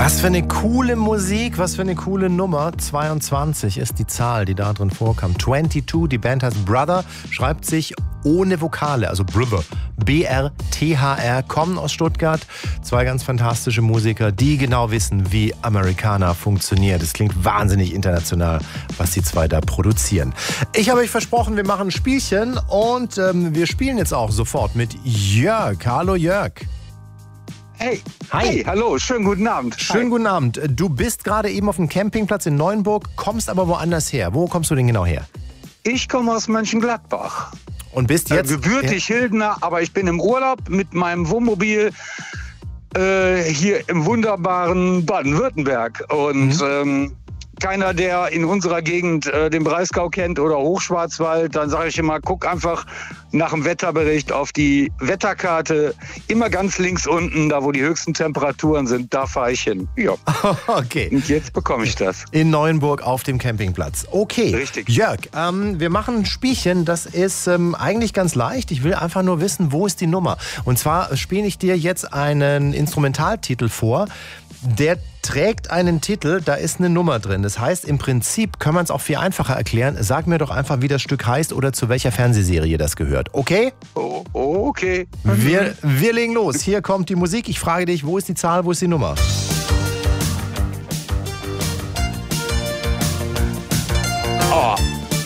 Was für eine coole Musik, was für eine coole Nummer. 22 ist die Zahl, die da drin vorkam. 22, die Band heißt Brother, schreibt sich ohne Vokale, also Brother. B-R-T-H-R, kommen aus Stuttgart. Zwei ganz fantastische Musiker, die genau wissen, wie Americana funktioniert. Es klingt wahnsinnig international, was die zwei da produzieren. Ich habe euch versprochen, wir machen ein Spielchen und wir spielen jetzt auch sofort mit Jörg. Hallo Jörg. Hey, Hi. Hey, hallo, schönen guten Abend. Schönen guten Abend. Du bist gerade eben auf dem Campingplatz in Neuenburg, kommst aber woanders her. Wo kommst du denn genau her? Ich komme aus Mönchengladbach. Und bist jetzt... gebürtig Hildener, aber ich bin im Urlaub mit meinem Wohnmobil hier im wunderbaren Baden-Württemberg. Und keiner, der in unserer Gegend den Breisgau kennt oder Hochschwarzwald, dann sage ich immer, guck einfach nach dem Wetterbericht auf die Wetterkarte. Immer ganz links unten, da wo die höchsten Temperaturen sind, da fahre ich hin. Ja. Okay. Und jetzt bekomme ich das. In Neuenburg auf dem Campingplatz. Okay. Richtig. Jörg, wir machen ein Spielchen, das ist eigentlich ganz leicht. Ich will einfach nur wissen, wo ist die Nummer? Und zwar spiele ich dir jetzt einen Instrumentaltitel vor. Der trägt einen Titel, da ist eine Nummer drin. Das heißt, im Prinzip kann man es auch viel einfacher erklären. Sag mir doch einfach, wie das Stück heißt oder zu welcher Fernsehserie das gehört. Okay? Oh, okay. Wir legen los. Hier kommt die Musik. Ich frage dich, wo ist die Zahl, wo ist die Nummer? Oh.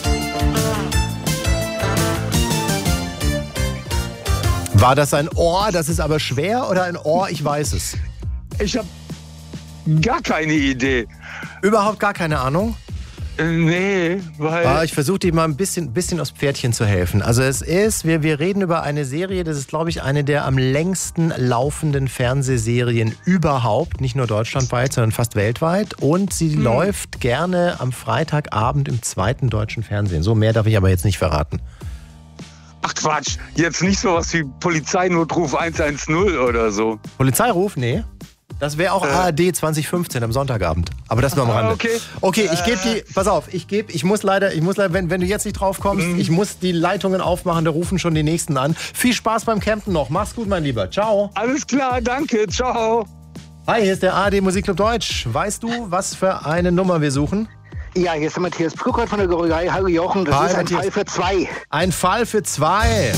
War das ein Ohr, das ist aber schwer, oder ein Ohr, ich weiß es? Ich habe gar keine Idee. Überhaupt gar keine Ahnung? Nee, weil... Ich versuche dir mal ein bisschen aufs Pferdchen zu helfen. Also es ist, wir reden über eine Serie, das ist, glaube ich, eine der am längsten laufenden Fernsehserien überhaupt. Nicht nur deutschlandweit, sondern fast weltweit. Und sie läuft gerne am Freitagabend im 2. deutschen Fernsehen. So, mehr darf ich aber jetzt nicht verraten. Ach Quatsch, jetzt nicht sowas wie Polizeinotruf 110 oder so. Polizeiruf? Nee. Das wäre auch ARD 2015 am Sonntagabend. Aber das nur am Rande. Okay, ich gebe die, pass auf, ich muss leider, wenn du jetzt nicht drauf kommst, ich muss die Leitungen aufmachen, da rufen schon die Nächsten an. Viel Spaß beim Campen noch. Mach's gut, mein Lieber. Ciao. Alles klar, danke. Ciao. Hi, hier ist der ARD Musikclub Deutsch. Weißt du, was für eine Nummer wir suchen? Ja, hier ist der Matthias Brückert von der Gorolei. Hallo Jochen, das ist ein Matthias. Fall für zwei. Ein Fall für zwei.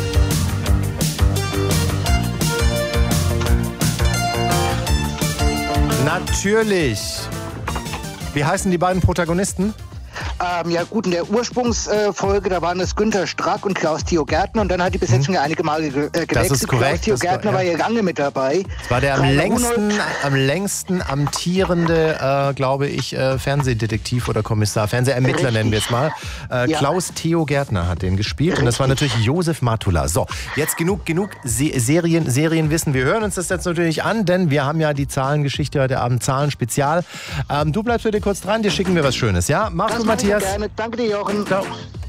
Natürlich. Wie heißen die beiden Protagonisten? Ja gut, in der Ursprungsfolge, da waren es Günther Strack und Klaus-Theo Gärtner und dann hat die Besetzung ja einige Male gewechselt. Das ist korrekt. Klaus-Theo Gärtner war ja lange mit dabei. Das war der am längsten amtierende, glaube ich, Fernsehdetektiv oder Kommissar, Fernsehermittler nennen wir es mal. Klaus-Theo Gärtner hat den gespielt und das war natürlich Josef Matula. So, jetzt genug Serienwissen. Wir hören uns das jetzt natürlich an, denn wir haben ja die Zahlengeschichte heute Abend, Zahlen-Spezial. Du bleibst bitte kurz dran, dir schicken wir was Schönes, ja? Mach's gut, Matthias. Gerne. Danke dir, Jochen. Ciao.